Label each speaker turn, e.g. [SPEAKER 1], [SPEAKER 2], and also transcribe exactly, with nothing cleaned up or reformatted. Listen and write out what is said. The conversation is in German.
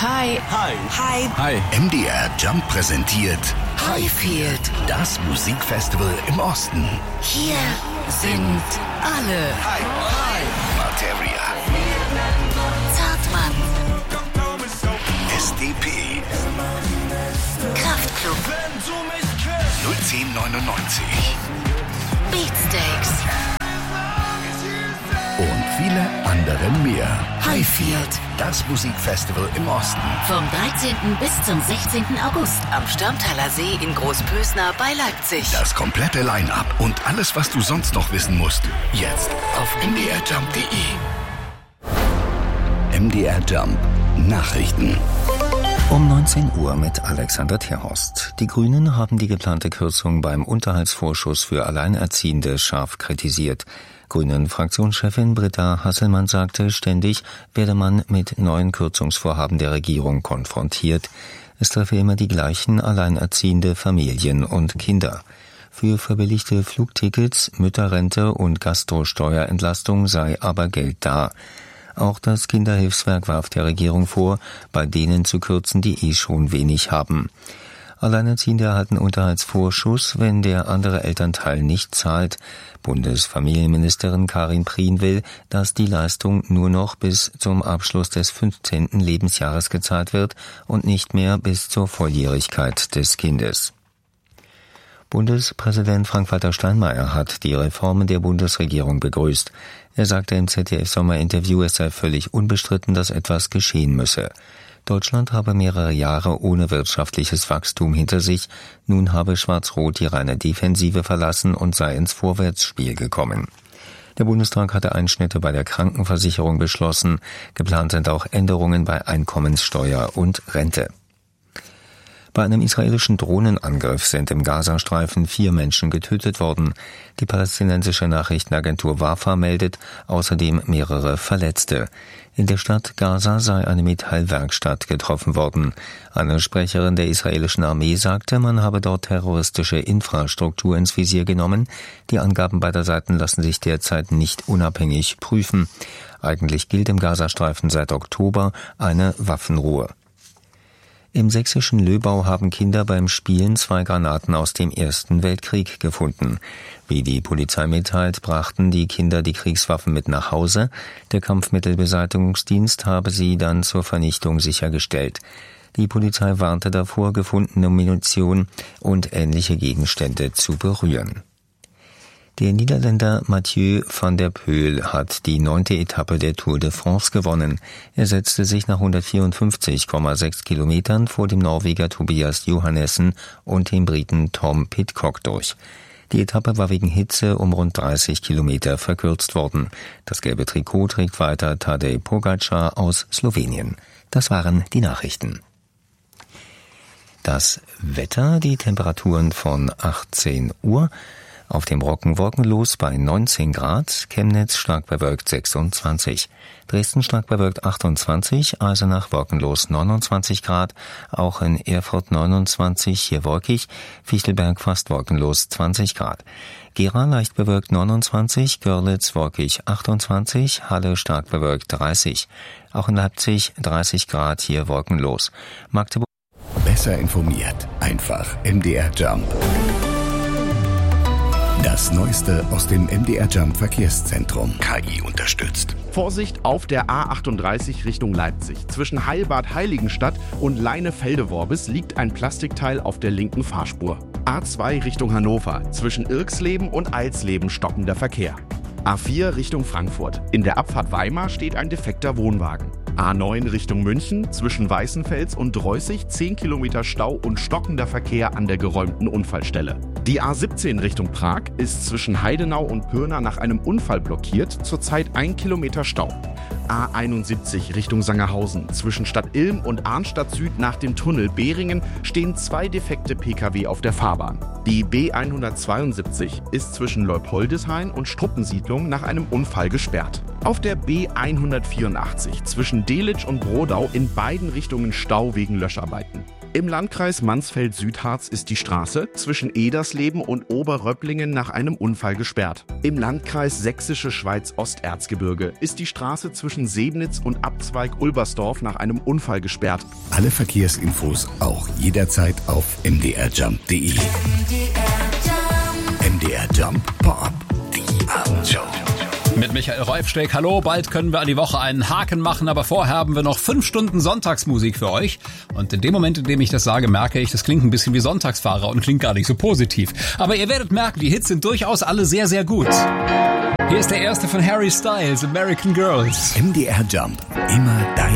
[SPEAKER 1] Hi.
[SPEAKER 2] Hi.
[SPEAKER 1] Hi.
[SPEAKER 2] Hi.
[SPEAKER 3] M D R Jump präsentiert
[SPEAKER 1] Highfield,
[SPEAKER 3] das Musikfestival im Osten.
[SPEAKER 1] hier sind alle.
[SPEAKER 3] Hi. Hi. Materia.
[SPEAKER 1] Zartmann,
[SPEAKER 3] S D P.
[SPEAKER 1] Kraftklub,
[SPEAKER 3] null zehn neunundneunzig.
[SPEAKER 1] Beatsteaks,
[SPEAKER 3] Und viele andere mehr.
[SPEAKER 1] Highfield.
[SPEAKER 3] Das Musikfestival im Osten.
[SPEAKER 1] Vom dreizehnten bis zum sechzehnten August am Störmtaler See in Großpösner bei Leipzig.
[SPEAKER 3] Das komplette Line-Up und alles, was du sonst noch wissen musst. Jetzt auf m d r jump punkt d e. M D R Jump. Nachrichten.
[SPEAKER 4] Um neunzehn Uhr mit Alexander Terhorst. Die Grünen haben die geplante Kürzung beim Unterhaltsvorschuss für Alleinerziehende scharf kritisiert. Grünen-Fraktionschefin Britta Hasselmann sagte, ständig werde man mit neuen Kürzungsvorhaben der Regierung konfrontiert. Es treffe immer die gleichen alleinerziehende Familien und Kinder. Für verbilligte Flugtickets, Mütterrente und Gastrosteuerentlastung sei aber Geld da. Auch das Kinderhilfswerk warf der Regierung vor, bei denen zu kürzen, die eh schon wenig haben. Alleinerziehende erhalten Unterhaltsvorschuss, wenn der andere Elternteil nicht zahlt. Bundesfamilienministerin Karin Prien will, dass die Leistung nur noch bis zum Abschluss des fünfzehnten Lebensjahres gezahlt wird und nicht mehr bis zur Volljährigkeit des Kindes. Bundespräsident Frank-Walter Steinmeier hat die Reformen der Bundesregierung begrüßt. Er sagte im Z D F-Sommerinterview, es sei völlig unbestritten, dass etwas geschehen müsse. Deutschland habe mehrere Jahre ohne wirtschaftliches Wachstum hinter sich. Nun habe Schwarz-Rot die reine Defensive verlassen und sei ins Vorwärtsspiel gekommen. Der Bundestag hatte Einschnitte bei der Krankenversicherung beschlossen. Geplant sind auch Änderungen bei Einkommenssteuer und Rente. Bei einem israelischen Drohnenangriff sind im Gazastreifen vier Menschen getötet worden. Die palästinensische Nachrichtenagentur Wafa meldet außerdem mehrere Verletzte. In der Stadt Gaza sei eine Metallwerkstatt getroffen worden. Eine Sprecherin der israelischen Armee sagte, man habe dort terroristische Infrastruktur ins Visier genommen. Die Angaben beider Seiten lassen sich derzeit nicht unabhängig prüfen. Eigentlich gilt im Gazastreifen seit Oktober eine Waffenruhe. Im sächsischen Löbau haben Kinder beim Spielen zwei Granaten aus dem Ersten Weltkrieg gefunden. Wie die Polizei mitteilt, brachten die Kinder die Kriegswaffen mit nach Hause. Der Kampfmittelbeseitigungsdienst habe sie dann zur Vernichtung sichergestellt. Die Polizei warnte davor, gefundene Munition und ähnliche Gegenstände zu berühren. Der Niederländer Mathieu van der Poel hat die neunte Etappe der Tour de France gewonnen. Er setzte sich nach hundertvierundfünfzig Komma sechs Kilometern vor dem Norweger Tobias Johannessen und dem Briten Tom Pidcock durch. Die Etappe war wegen Hitze um rund dreißig Kilometer verkürzt worden. Das gelbe Trikot trägt weiter Tadej Pogačar aus Slowenien. Das waren die Nachrichten. Das Wetter, die Temperaturen von achtzehn Uhr. Auf dem Brocken wolkenlos bei neunzehn Grad, Chemnitz stark bewölkt sechsundzwanzig, Dresden stark bewölkt achtundzwanzig, Eisenach wolkenlos neunundzwanzig Grad, auch in Erfurt neunundzwanzig, hier wolkig, Fichtelberg fast wolkenlos zwanzig Grad, Gera leicht bewölkt neunundzwanzig, Görlitz wolkig achtundzwanzig, Halle stark bewölkt dreißig, auch in Leipzig dreißig Grad, hier wolkenlos. Magdeburg
[SPEAKER 3] Besser informiert. Einfach M D R Jump. Das Neueste aus dem M D R Jump Verkehrszentrum. K I unterstützt.
[SPEAKER 5] Vorsicht auf der A achtunddreißig Richtung Leipzig. Zwischen Heilbad Heiligenstadt und Leine-Feldeworbis liegt ein Plastikteil auf der linken Fahrspur. A zwei Richtung Hannover. Zwischen Irksleben und Eilsleben stockender Verkehr. A vier Richtung Frankfurt. In der Abfahrt Weimar steht ein defekter Wohnwagen. A neun Richtung München, zwischen Weißenfels und Dreußig zehn Kilometer Stau und stockender Verkehr an der geräumten Unfallstelle. Die A siebzehn Richtung Prag ist zwischen Heidenau und Pirna nach einem Unfall blockiert, zurzeit ein Kilometer Stau. A einundsiebzig Richtung Sangerhausen, zwischen Stadt Ilm und Arnstadt Süd nach dem Tunnel Behringen stehen zwei defekte Pkw auf der Fahrbahn. Die B hundertzweiundsiebzig ist zwischen Leupoldeshain und Struppensiedlung nach einem Unfall gesperrt. Auf der B hundertvierundachtzig zwischen Delitzsch und Brodau in beiden Richtungen Stau wegen Löscharbeiten. Im Landkreis Mansfeld-Südharz ist die Straße zwischen Edersleben und Oberröpplingen nach einem Unfall gesperrt. Im Landkreis Sächsische Schweiz-Osterzgebirge ist die Straße zwischen Sebnitz und Abzweig Ulbersdorf nach einem Unfall gesperrt.
[SPEAKER 3] Alle Verkehrsinfos auch jederzeit auf m d r jump punkt d e. M D R Jump Pop, die Abendshow.
[SPEAKER 2] Mit Michael Reufsteck. Hallo, bald können wir an die Woche einen Haken machen, aber vorher haben wir noch fünf Stunden Sonntagsmusik für euch. Und in dem Moment, in dem ich das sage, merke ich, das klingt ein bisschen wie Sonntagsfahrer und klingt gar nicht so positiv. Aber ihr werdet merken, die Hits sind durchaus alle sehr, sehr gut. Hier ist der erste von Harry Styles, American Girls.
[SPEAKER 3] M D R Jump, immer dein